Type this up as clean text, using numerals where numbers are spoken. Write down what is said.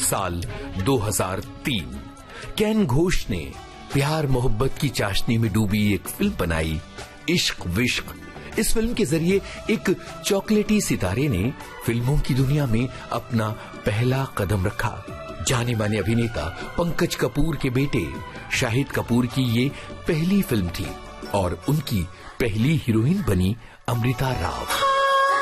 साल 2003 केन घोष ने प्यार मोहब्बत की चाशनी में डूबी एक फिल्म बनाई, इश्क विश्क। इस फिल्म के जरिए एक चॉकलेटी सितारे ने फिल्मों की दुनिया में अपना पहला कदम रखा। जाने माने अभिनेता पंकज कपूर के बेटे शाहिद कपूर की ये पहली फिल्म थी और उनकी पहली हीरोइन बनी अमृता राव।